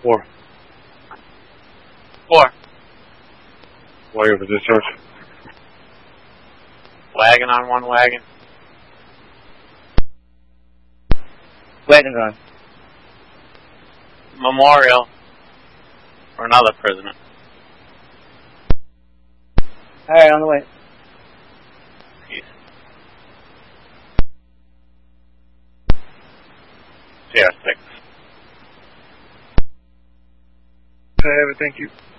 4. 4. Wagon for discharge. Wagon on 1 wagon. Wagon's on. Memorial for another prisoner. Alright, on the way. Peace. CR6. I have it, thank you.